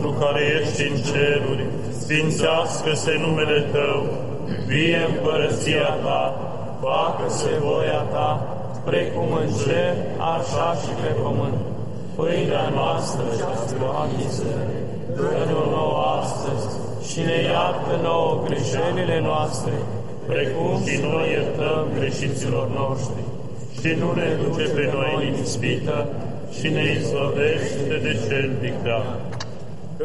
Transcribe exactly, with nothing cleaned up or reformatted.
nostru care ești în ceruri, sfințească-se numele Tău, vie împărăția Ta, facă-se voia Ta, precum în cer, așa și pe pământ. Pâinea noastră cea zilnică, dă-ne-o nouă astăzi și ne iartă nouă greșelile noastre, precum și noi iertăm greșiților noștri. Și nu ne duce pe noi în ispită, și ne izbăvește de cel viclean.